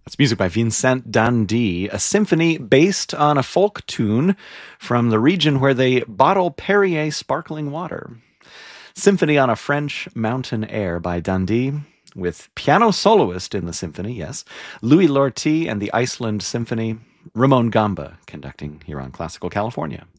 That's music by Vincent Dandy, a symphony based on a folk tune from the region where they bottle Perrier sparkling water. Symphony on a French Mountain Air by Dandy, with piano soloist in the symphony, yes, Louis Lortie and the Iceland Symphony, Ramon Gamba conducting here on Classical California.